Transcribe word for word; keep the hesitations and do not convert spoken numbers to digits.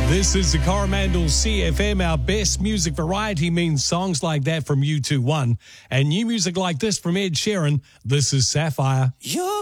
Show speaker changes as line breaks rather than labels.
This is the Coromandel C F M. Our best music variety means songs like that from U two one and new music like this from Ed Sheeran. This is Sapphire.
You're